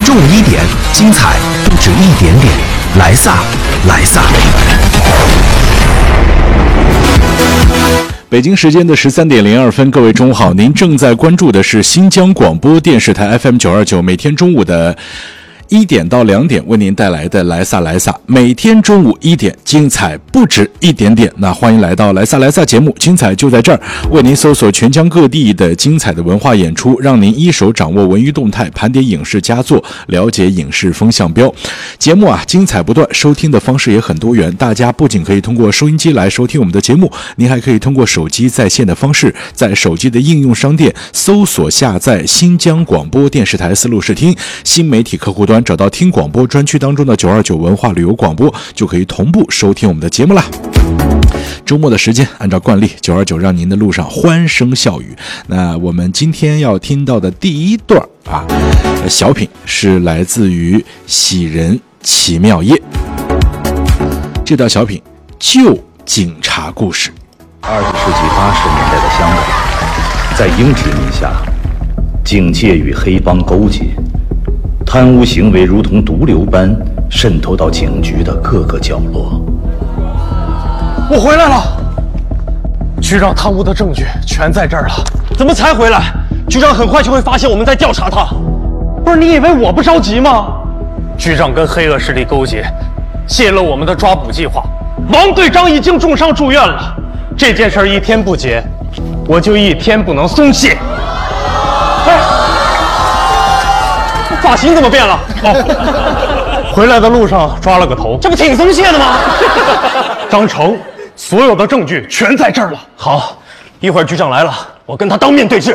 重1点，精彩不止一点点。来撒，来撒！ 北京时间的13点02分，各位中午好，您正在关注的是新疆广播电视台 FM 929，每天中午的1点到2点为您带来的来撒来撒，每天中午1点，精彩不止一点点。那欢迎来到来撒来撒节目，精彩就在这儿，为您搜索全疆各地的精彩的文化演出，让您一手掌握文娱动态，盘点影视佳作，了解影视风向标。节目精彩不断，收听的方式也很多元，大家不仅可以通过收音机来收听我们的节目，您还可以通过手机在线的方式，在手机的应用商店搜索下载新疆广播电视台丝路视听新媒体客户端，找到听广播专区当中的929文化旅游广播，就可以同步收听我们的节目啦。周末的时间，按照惯例，929让您的路上欢声笑语。那我们今天要听到的第一段小品是来自于喜人奇妙夜。这段小品旧警察故事。 20世纪80年代的香港，在英殖民下，警界与黑帮勾结，贪污行为如同毒瘤般渗透到警局的各个角落。 我回来了，局长贪污的证据全在这儿了。怎么才回来？局长很快就会发现我们在调查他。不是你以为我不着急吗？局长跟黑恶势力勾结，泄露我们的抓捕计划。王队长已经重伤住院了，这件事一天不结，我就一天不能松懈。哎，发型怎么变了？哦，回来的路上抓了个头，这不挺松懈的吗？张成，所有的证据全在这儿了。好，一会儿局长来了，我跟他当面对质。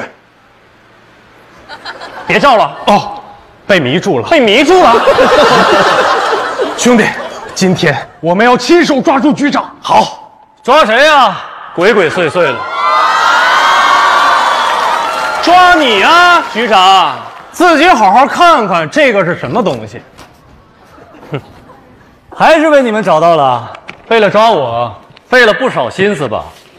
别照了哦，被迷住了，被迷住了。兄弟，今天我们要亲手抓住局长。好，抓谁呀？鬼鬼祟祟的。抓你啊，局长！自己好好看看这个是什么东西。哼，还是被你们找到了。为了抓我，费了不少心思吧？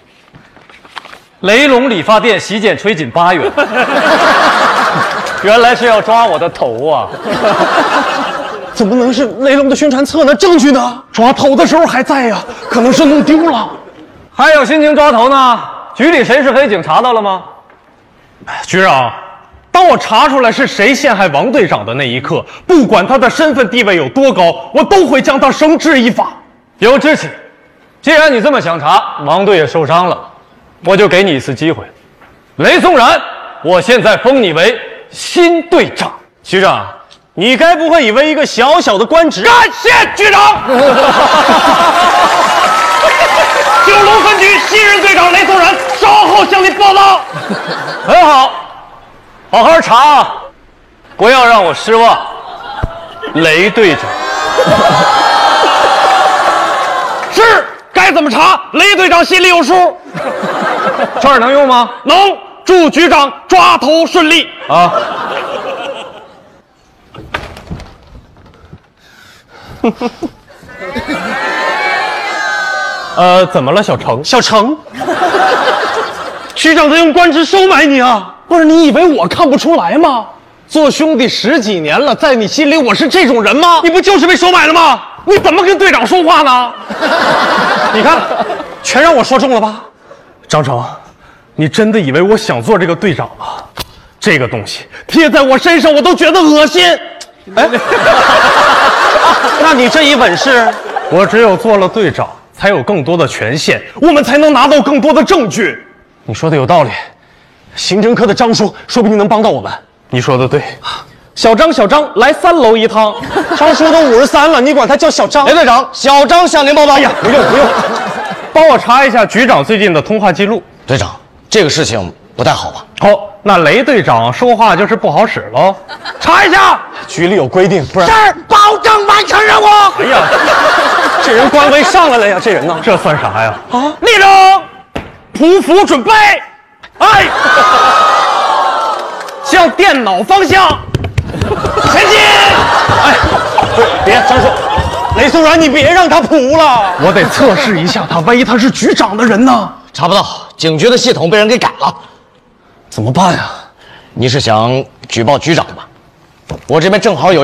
雷龙理发店洗剪吹仅8元，原来是要抓我的头啊！怎么能是雷龙的宣传册呢？证据呢？抓头的时候还在呀，可能是弄丢了。还有心情抓头呢？局里谁是黑警查到了吗？局长，当我查出来是谁陷害王队长的那一刻，不管他的身份地位有多高，我都会将他绳之以法。有志气，既然你这么想查，王队也受伤了，我就给你一次机会。雷松然，我现在封你为新队长。局长，你该不会以为一个小小的官职？感谢局长。九龙分局新任队长雷松然稍后向你报道。很好，好好查，不要让我失望，雷队长。是，该怎么查？雷队长心里有数。这儿能用吗？能。祝局长抓头顺利啊！怎么了，小程？小程，局长在用官职收买你啊！不是你以为我看不出来吗？做兄弟10几年了，在你心里我是这种人吗？你不就是被收买了吗？你怎么跟队长说话呢？你看，全让我说中了吧？张成，你真的以为我想做这个队长吗？这个东西贴在我身上，我都觉得恶心。哎，那你这一本是？我只有做了队长，才有更多的权限，我们才能拿到更多的证据。你说的有道理，刑侦科的张叔说不定能帮到我们。你说的对。小张，来3楼一趟。张叔都53了，你管他叫小张？雷队长，小张向您报告。哎呀，不用，帮我查一下局长最近的通话记录。 队长，这个事情不太好吧？ 好，那雷队长说话就是不好使喽。查一下，局里有规定，不然。是，保证完成任务。哎呀，这人官威上来了呀，这人呢？这算啥呀？啊！立正，匍匐准备，哎，向电脑方向前进。哎，别，张叔，雷松然，你别让他匍了，我得测试一下他，万一他是局长的人呢？ 查不到，警局的系统被人给改了， 怎么办呀？ 你是想举报局长吧？我这边正好有